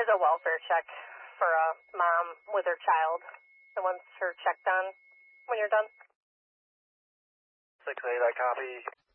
is a welfare check for a mom with her child that wants her check done when you're done. 6-8, I copy.